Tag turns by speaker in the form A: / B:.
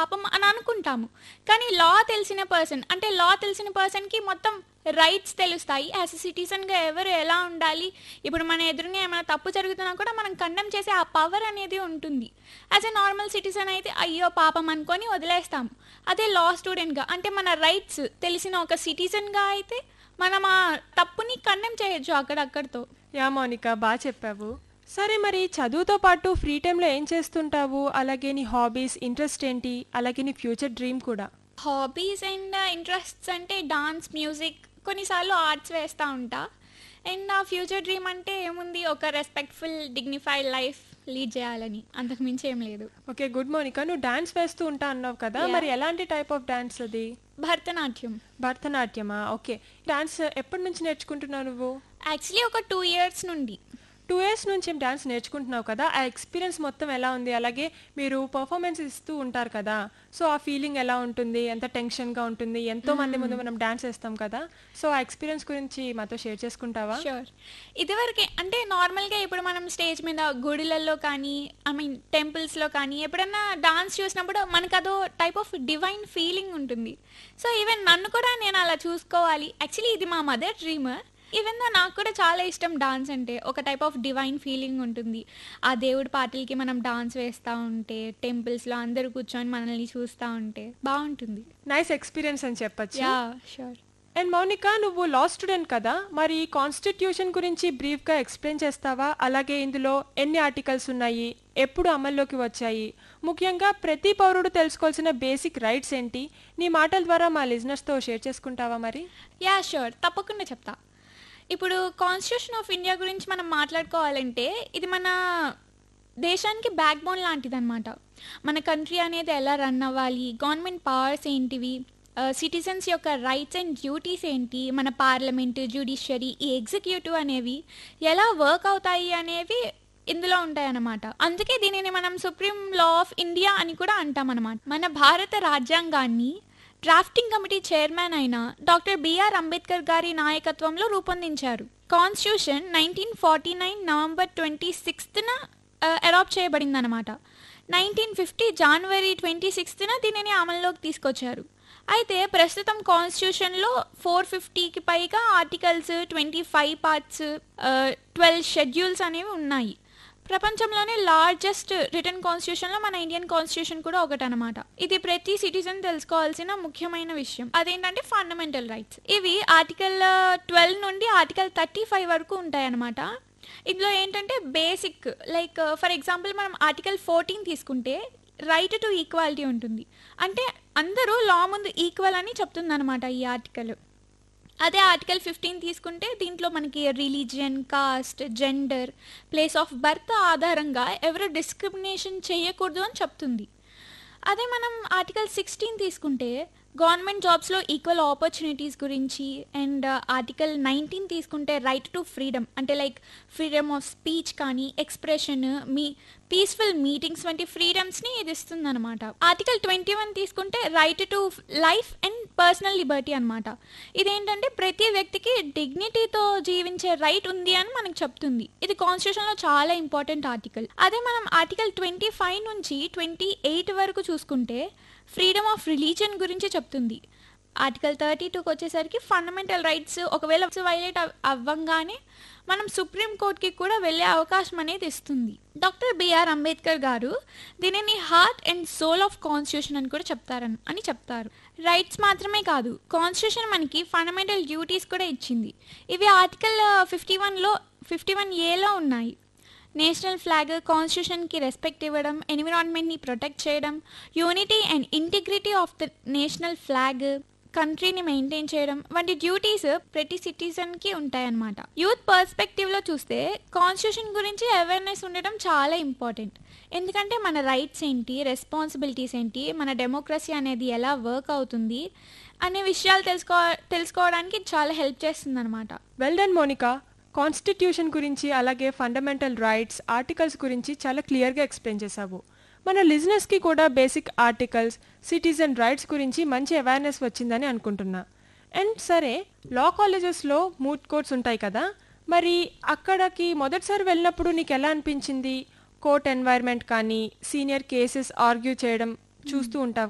A: పాపం అని అనుకుంటాము. కానీ లా తెలిసిన పర్సన్‌కి మొత్తం రైట్స్ తెలుస్తాయి. యాస్ ఎ సిటిజన్‌గా ఎవరు ఎలా ఉండాలి, ఇప్పుడు మన ఎదురుగా ఏమైనా తప్పు జరుగుతున్నా కూడా మనం కండెమ్ చేసే ఆ పవర్ అనేది ఉంటుంది. యాస్ ఎ నార్మల్ సిటిజన్ అయితే అయ్యో పాపం అనుకొని వదిలేస్తాం. అదే లా స్టూడెంట్‌గా అంటే మన రైట్స్ తెలిసిన ఒక సిటిజన్‌గా అయితే మనం ఆ తప్పుని కండెమ్ చేయొచ్చు అక్కడితో.
B: యా మౌనిక, బాగా చెప్పావు. సరే, మరి చదువుతో పాటు ఫ్రీ టైంలో ఏం చేస్తుంటావు? అలాగే నీ హాబీస్, ఇంట్రెస్ట్ ఏంటి? అలాగే నీ ఫ్యూచర్ డ్రీమ్ కూడా.
A: హాబీస్ అండ్ ఇంట్రెస్ట్స్ అంటే డాన్స్, మ్యూజిక్, కొన్నిసార్లు ఆర్ట్స్ వేస్తూ ఉంటా. అండ్ నా ఫ్యూచర్ డ్రీమ్ అంటే ఏముంది, ఒక రెస్పెక్ట్ఫుల్ డిగ్నిఫైడ్ లైఫ్ లీడ్ చేయాలని, అంతకు మించి ఏం లేదు.
B: Okay, good Mounika. నువ్వు డాన్స్ వేస్తూ ఉంటా అన్నావు కదా, మరి ఎలాంటి టైప్ ఆఫ్ డాన్స్ అది?
A: భరతనాట్యం.
B: భరతనాట్యమా? ఓకే. డాన్స్ ఎప్పటి నుంచి నేర్చుకుంటున్నావు నువ్వు?
A: యాక్చువల్లీ ఒక 2 years నుండి.
B: 2 years నుంచి డాన్స్ నేర్చుకుంటున్నావు కదా, ఆ ఎక్స్పీరియన్స్ మొత్తం ఎలా ఉంది? అలాగే మీరు పర్ఫార్మెన్స్ ఇస్తూ ఉంటారు కదా, సో ఆ ఫీలింగ్ ఎలా ఉంటుంది? ఎంత టెన్షన్గా ఉంటుంది? ఎంతో మంది ముందు మనం డాన్స్ వేస్తాం కదా, సో ఆ ఎక్స్పీరియన్స్ గురించి మాతో షేర్ చేసుకుంటావా?
A: షూర్. ఇదివరకే అంటే నార్మల్గా ఇప్పుడు మనం స్టేజ్ మీద గుడిలలో కానీ, ఐ మీన్ టెంపుల్స్లో కానీ ఎప్పుడన్నా డాన్స్ చూసినప్పుడు మనకు అదో టైప్ ఆఫ్ డివైన్ ఫీలింగ్ ఉంటుంది. సో ఈవెన్ నన్ను కూడా నేను అలా చూసుకోవాలి, యాక్చువల్లీ ఇది మా మదర్ డ్రీమ్. ఈవెన్ దో నాకు కూడా చాలా ఇష్టం డాన్స్ అంటే, ఒక టైప్ ఆఫ్ డివైన్ ఫీలింగ్ ఉంటుంది. ఆ దేవుడి పాటలకి మనం డాన్స్ వేస్తూ ఉంటే, టెంపుల్స్లో అందరూ కూర్చొని మనల్ని చూస్తూ ఉంటే బాగుంటుంది.
B: నైస్ ఎక్స్పీరియన్స్ అని చెప్పచ్చు.
A: Yeah sure.
B: అండ్ మౌనిక, నువ్వు లా స్టూడెంట్ కదా, మరి కాన్స్టిట్యూషన్ గురించి బ్రీఫ్గా ఎక్స్ప్లెయిన్ చేస్తావా? అలాగే ఇందులో ఎన్ని ఆర్టికల్స్ ఉన్నాయి, ఎప్పుడు అమల్లోకి వచ్చాయి, ముఖ్యంగా ప్రతి పౌరుడు తెలుసుకోవాల్సిన బేసిక్ రైట్స్ ఏంటి, నీ మాటల ద్వారా మా లిజనర్స్తో షేర్ చేసుకుంటావా మరి?
A: యా షూర్, తప్పకుండా చెప్తా. ఇప్పుడు కాన్స్టిట్యూషన్ ఆఫ్ ఇండియా గురించి మనం మాట్లాడుకోవాలంటే ఇది మన దేశానికి బ్యాక్ బోన్ లాంటిది అనమాట. మన కంట్రీ అనేది ఎలా రన్ అవ్వాలి, గవర్నమెంట్ పవర్స్ ఏంటివి, సిటిజన్స్ యొక్క రైట్స్ అండ్ డ్యూటీస్ ఏంటి, మన పార్లమెంట్, జ్యుడిషియరీ, ఈ ఎగ్జిక్యూటివ్ అనేవి ఎలా వర్క్ అవుతాయి అనేవి ఇందులో ఉంటాయన్నమాట. అందుకే దీనిని మనం సుప్రీం లా ఆఫ్ ఇండియా అని కూడా అంటాం అనమాట. మన భారత రాజ్యాంగాన్ని డ్రాఫ్టింగ్ కమిటీ చైర్మన్ అయిన డాక్టర్ బిఆర్ అంబేద్కర్ గారి నాయకత్వంలో రూపొందించారు. కాన్స్టిట్యూషన్ 1949 November 26న అడాప్ట్ చేయబడింది అనమాట. 1950 January 26న దీనిని అమల్లోకి తీసుకొచ్చారు. అయితే ప్రస్తుతం కాన్స్టిట్యూషన్లో 450కి పైగా ఆర్టికల్స్, 25 పార్ట్స్, 12 షెడ్యూల్స్ అనేవి ఉన్నాయి. ప్రపంచంలోనే లార్జెస్ట్ రిటర్న్ కాన్స్టిట్యూషన్లో మన ఇండియన్ కాన్స్టిట్యూషన్ కూడా ఒకటనమాట. ఇది ప్రతి సిటిజన్ తెలుసుకోవాల్సిన ముఖ్యమైన విషయం. అదేంటంటే ఫండమెంటల్ రైట్స్. ఇవి ఆర్టికల్ 12 నుండి ఆర్టికల్ 35 వరకు ఉంటాయన్నమాట. ఇందులో ఏంటంటే బేసిక్, లైక్ ఫర్ ఎగ్జాంపుల్ మనం ఆర్టికల్ 14 తీసుకుంటే రైట్ టు ఈక్వాలిటీ ఉంటుంది. అంటే అందరూ లా ముందు ఈక్వల్ అని చెప్తుంది అనమాట ఈ ఆర్టికల్. అదే ఆర్టికల్ 15 తీసుకుంటే దీంట్లో మనకి religion, cost, gender, place of birth ఆధారంగా ఎవరు డిస్క్రిమినేషన్ చేయకూడదు అని చెప్తుంది. అదే మనం ఆర్టికల్ 16 తీసుకుంటే గవర్నమెంట్ జాబ్స్లో ఈక్వల్ ఆపర్చునిటీస్ గురించి, అండ్ ఆర్టికల్ 19 తీసుకుంటే రైట్ టు ఫ్రీడమ్, అంటే లైక్ ఫ్రీడమ్ ఆఫ్ స్పీచ్ కానీ, ఎక్స్ప్రెషన్, మీ పీస్ఫుల్ మీటింగ్స్ వంటి ఫ్రీడమ్స్ని ఇది ఇస్తుంది అనమాట. ఆర్టికల్ 21 తీసుకుంటే right to life and personal Liberty అనమాట. ఇదేంటంటే ప్రతి వ్యక్తికి డిగ్నిటీతో జీవించే రైట్ ఉంది అని మనకు చెప్తుంది. ఇది కాన్స్టిట్యూషన్లో చాలా ఇంపార్టెంట్ ఆర్టికల్. అదే మనం ఆర్టికల్ 25 నుంచి 28 వరకు చూసుకుంటే ఫ్రీడమ్ ఆఫ్ రిలీజియన్ గురించి చెప్తుంది. ఆర్టికల్ 32కి వచ్చేసరికి ఫండమెంటల్ రైట్స్ ఒకవేళ వైలేట్ అవ్వంగానే మనం సుప్రీం కోర్టుకి కూడా వెళ్ళే అవకాశం అనేది ఇస్తుంది. డాక్టర్ బిఆర్ అంబేద్కర్ గారు దీనిని heart and soul of constitution అని కూడా చెప్తారు. రైట్స్ మాత్రమే కాదు, కాన్స్టిట్యూషన్ మనకి ఫండమెంటల్ డ్యూటీస్ కూడా ఇచ్చింది. ఇవి ఆర్టికల్ 51A ఉన్నాయి. నేషనల్ ఫ్లాగ్, కాన్స్టిట్యూషన్కి రెస్పెక్ట్ ఇవ్వడం, ఎన్విరాన్మెంట్ని ప్రొటెక్ట్ చేయడం, unity and integrity of the national flag, కంట్రీని maintain చేయడం వంటి డ్యూటీస్ ప్రతి సిటిజన్కి ఉంటాయన్నమాట. యూత్ పర్స్పెక్టివ్లో చూస్తే కాన్స్టిట్యూషన్ గురించి అవేర్నెస్ ఉండడం చాలా ఇంపార్టెంట్. ఎందుకంటే మన రైట్స్ ఏంటి, రెస్పాన్సిబిలిటీస్ ఏంటి, మన డెమోక్రసీ అనేది ఎలా వర్క్ అవుతుంది అనే విషయాలు తెలుసుకోవడానికి చాలా హెల్ప్ చేస్తుంది అనమాట.
B: Well done Monika. కాన్స్టిట్యూషన్ గురించి, అలాగే ఫండమెంటల్ రైట్స్, ఆర్టికల్స్ గురించి చాలా క్లియర్గా ఎక్స్ప్లెయిన్ చేశావు. మన లిజనర్స్కి కూడా బేసిక్ ఆర్టికల్స్, సిటిజన్ రైట్స్ గురించి మంచి అవేర్నెస్ వచ్చిందని అనుకుంటున్నా. అండ్ సరే, లా కాలేజెస్లో మూట్ కోర్ట్స్ ఉంటాయి కదా, మరి అక్కడికి మొదటిసారి వెళ్ళినప్పుడు నీకు ఎలా అనిపించింది? కోర్ట్ ఎన్వైర్న్మెంట్ కానీ, సీనియర్ కేసెస్ ఆర్గ్యూ చేయడం చూస్తూ ఉంటావు